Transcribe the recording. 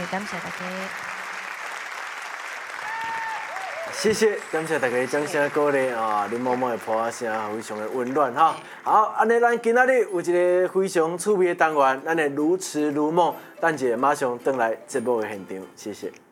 感谢大家。 谢谢，感谢大家掌声鼓励啊！林某某的歌仔声非常的温暖哈。好，安尼咱今仔日有一个非常趣味的单元，咱的如痴如梦，等者马上登来节目的现场，谢谢。